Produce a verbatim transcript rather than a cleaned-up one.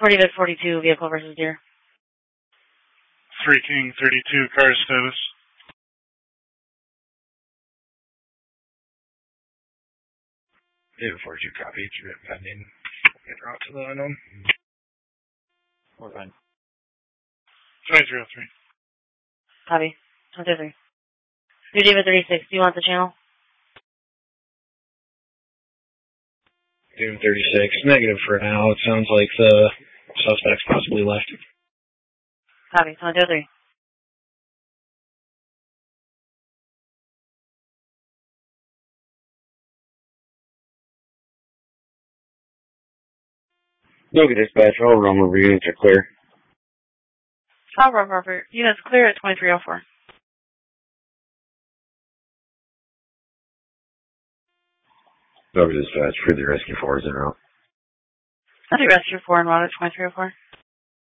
forty Vic forty-two, vehicle versus deer. three King thirty-two, car status. David forty-two, copy. Keep it pending. Get her out to the unknown. We're fine. twenty-three oh three. Copy. twenty-three. New David thirty-six, do you want the channel? David thirty-six, negative for now. It sounds like the suspect's possibly left. Copy. twenty-three. Look at dispatch. All wrong over units are clear. All right, Robert. Units clear at twenty-three oh four. Over dispatch. For the rescue fours en route. I'll do rescue four and route at twenty-three oh four.